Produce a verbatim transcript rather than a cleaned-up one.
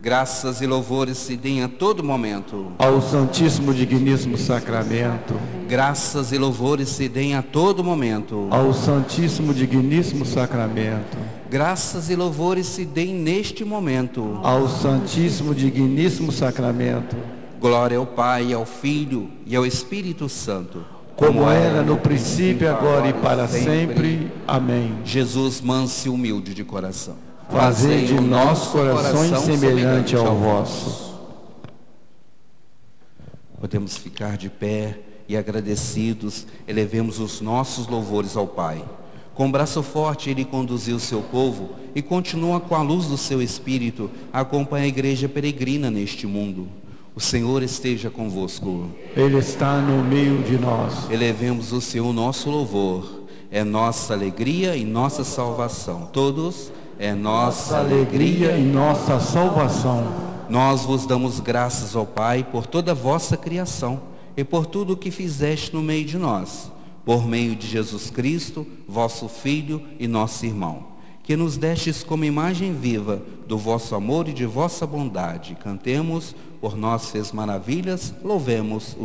Graças e louvores se deem a todo momento ao Santíssimo Digníssimo Sacramento, Graças e louvores se deem a todo momento ao Santíssimo Digníssimo Sacramento, Graças e louvores se deem neste momento ao Santíssimo Digníssimo Sacramento, Glória ao Pai, ao Filho e ao Espírito Santo, como era no princípio, agora e para sempre. Amém. Jesus, manso e humilde de coração, Fazei de nossos corações semelhante ao vosso. Podemos ficar de pé e agradecidos, elevemos os nossos louvores ao Pai. Com braço forte ele conduziu o seu povo e continua com a luz do seu Espírito a acompanhar a igreja peregrina neste mundo. O Senhor esteja convosco. Ele está no meio de nós. Elevemos o Senhor nosso louvor. É nossa alegria e nossa salvação. Todos, é nossa alegria e nossa salvação. Nós vos damos graças ao Pai por toda a vossa criação e por tudo o que fizeste no meio de nós, por meio de Jesus Cristo, vosso Filho e nosso irmão, que nos destes como imagem viva do vosso amor e de vossa bondade. Cantemos, por nós fez maravilhas, louvemos o